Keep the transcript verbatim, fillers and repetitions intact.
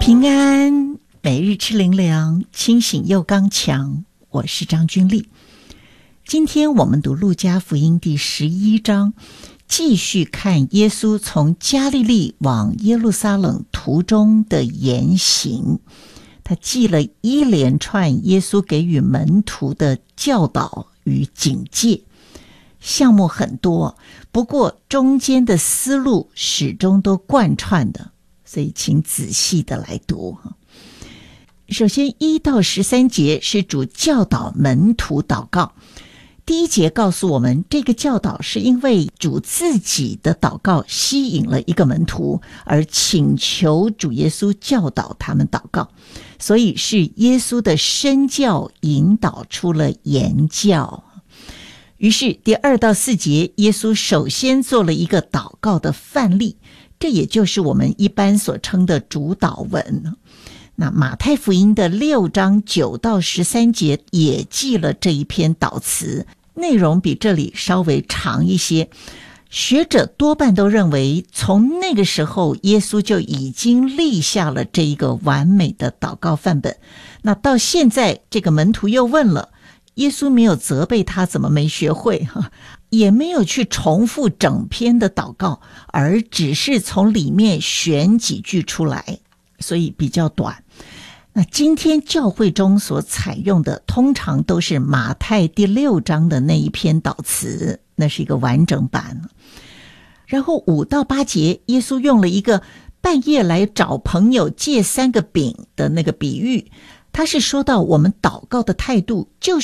平安，每日吃灵粮，清醒又刚强。我是张君丽。今天我们读路加福音第十一章，继续看耶稣从加利利往耶路撒冷途中的言行。他记了一连串耶稣给予门徒的教导与警戒，项目很多，不过中间的思路始终都贯穿的，所以请仔细的来读。首先一到十三节是主教导门徒祷告。第一节告诉我们，这个教导是因为主自己的祷告吸引了一个门徒，而请求主耶稣教导他们祷告，所以是耶稣的身教引导出了言教。于是第二到四节，耶稣首先做了一个祷告的范例，这也就是我们一般所称的主祷文。那马太福音的六章九到十三节也记了这一篇祷词，内容比这里稍微长一些。学者多半都认为，从那个时候耶稣就已经立下了这一个完美的祷告范本。那到现在这个门徒又问了，耶稣没有责备他怎么没学会，也没有去重复整篇的祷告，而只是从里面选几句出来，所以比较短。那今天教会中所采用的通常都是马太第六章的那一篇祷词，那是一个完整版。然后五到八节，耶稣用了一个半夜来找朋友借三个饼的那个比喻，他是说到我们祷告的态度就